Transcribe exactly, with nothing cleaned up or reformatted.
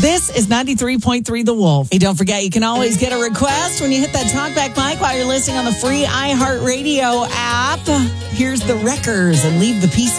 This is ninety-three point three The Wolf. Hey, don't forget, you can always get a request when you hit that talkback mic while you're listening on the free iHeartRadio app. Here's the Wreckers and Leave the Pieces.